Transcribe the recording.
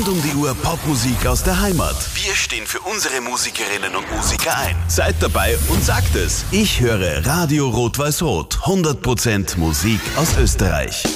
Rund um die Uhr Popmusik aus der Heimat. Wir stehen für unsere Musikerinnen und Musiker ein. Seid dabei und sagt es. Ich höre Radio Rot-Weiß-Rot. 100% Musik aus Österreich.